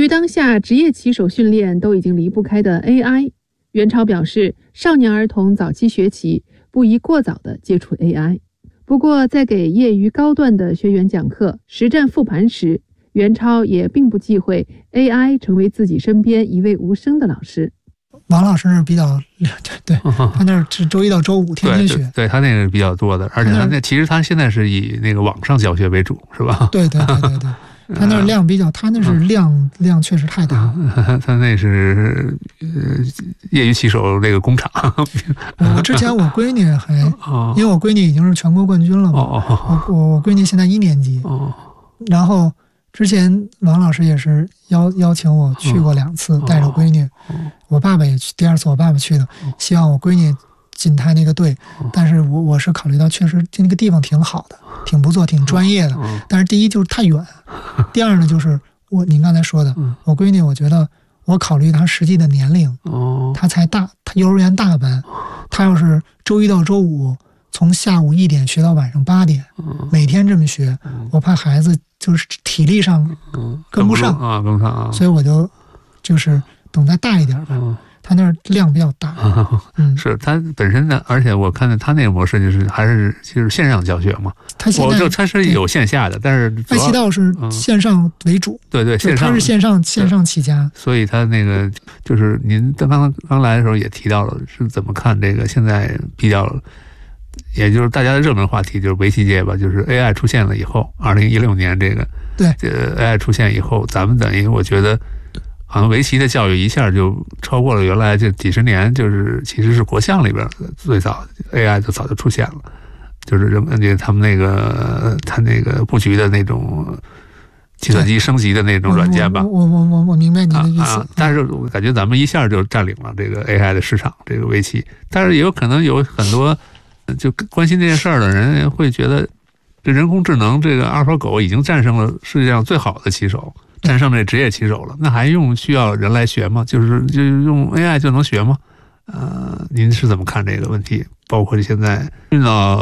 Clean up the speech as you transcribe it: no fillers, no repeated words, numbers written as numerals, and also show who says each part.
Speaker 1: 于当下职业棋手训练都已经离不开的 AI， 袁超表示，少年儿童早期学棋不宜过早地接触 AI。不过，在给业余高段的学员讲课、实战复盘时，袁超也并不忌讳 AI 成为自己身边一位无声的老师。
Speaker 2: 王老师是比较对，他那是周一到周五天天学，
Speaker 3: 对他那个比较多的，而且其实他现在是以那个网上教学为主，是吧？
Speaker 2: 对，他那量比较，他那是量确实太大了。
Speaker 3: 他那是业余棋手这个工厂。
Speaker 2: 之前我闺女还，因为我闺女已经是全国冠军了嘛，我闺女现在1年级，然后之前王老师也是邀请我去过2次，带着闺女，我爸爸也去，第2次我爸爸去的，希望我闺女进他那个队，但是我是考虑到确实那个地方挺好的，挺不错，挺专业的，但是第一就是太远，第二呢就是您刚才说的，我闺女我觉得我考虑她实际的年龄，她才大，她幼儿园大班，她要是周一到周五从下午1点学到晚上8点，每天这么学，我怕孩子就是体力上跟不上
Speaker 3: 啊，跟不上啊，
Speaker 2: 所以我就是等再大一点吧。他那量比较大，
Speaker 3: 是他本身的，而且我看到他那个模式就是线上教学嘛。他是有线下的，但是
Speaker 2: 爱棋道是线上为主。
Speaker 3: 对，线上
Speaker 2: 他是线上起家。
Speaker 3: 所以他那个就是您刚来的时候也提到了，是怎么看这个现在比较，也就是大家的热门话题就是围棋界吧，就是 AI 出现了以后，2016年这个AI 出现以后，咱们等于我觉得。好像围棋的教育一下就超过了原来这几十年，就是其实是国项里边最早 AI 就早就出现了，就是他们他那个布局的那种计算机升级的那种软件吧。
Speaker 2: 我明白你的意思。
Speaker 3: 但是我感觉咱们一下就占领了这个 AI 的市场，这个围棋。但是也有可能有很多就关心这件事儿的人会觉得，这人工智能这个阿尔法狗已经战胜了世界上最好的棋手。战胜这职业棋手了，那还需要人来学吗？就是用 AI 就能学吗？您是怎么看这个问题？包括现在遇到